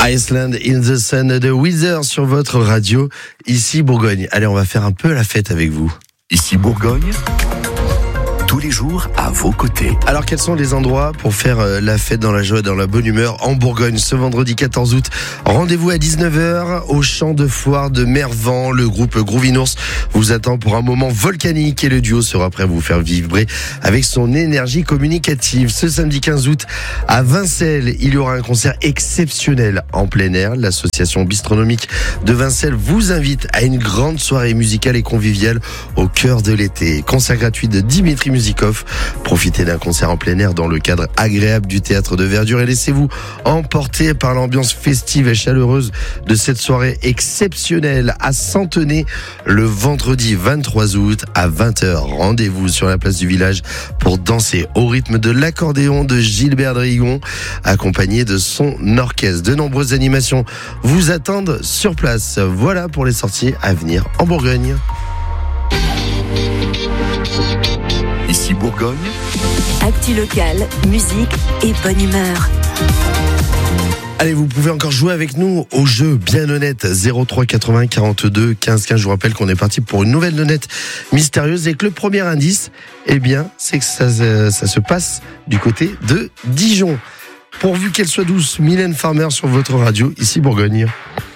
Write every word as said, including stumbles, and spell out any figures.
Iceland in the Sun de Weezer sur votre radio, ici Bourgogne. Allez, on va faire un peu la fête avec vous. Ici Bourgogne, tous les jours à vos côtés. Alors, quels sont les endroits pour faire la fête dans la joie et dans la bonne humeur en Bourgogne ce vendredi quatorze août? Rendez-vous à dix-neuf heures au champ de foire de Mervan. Le groupe Groovinours vous attend pour un moment volcanique et le duo sera prêt à vous faire vibrer avec son énergie communicative. Ce samedi quinze août à Vincelles, il y aura un concert exceptionnel en plein air. L'association bistronomique de Vincelles vous invite à une grande soirée musicale et conviviale au cœur de l'été. Concert gratuit de Dimitri Musikov. Profitez d'un concert en plein air dans le cadre agréable du théâtre de Verdure et laissez-vous emporter par l'ambiance festive et chaleureuse de cette soirée exceptionnelle à Centenay le vendredi vingt-trois août à vingt heures. Rendez-vous sur la place du village pour danser au rythme de l'accordéon de Gilbert Drigon accompagné de son orchestre. De nombreuses animations vous attendent sur place. Voilà pour les sorties à venir en Bourgogne. Ici Bourgogne, actu locale, musique et bonne humeur. Allez, vous pouvez encore jouer avec nous au jeu bien honnête zéro trois quatre-vingts quarante-deux quinze quinze. Je vous rappelle qu'on est parti pour une nouvelle honnête mystérieuse et que le premier indice, eh bien, c'est que ça, ça se passe du côté de Dijon. Pourvu qu'elle soit douce, Mylène Farmer sur votre radio, ici Bourgogne.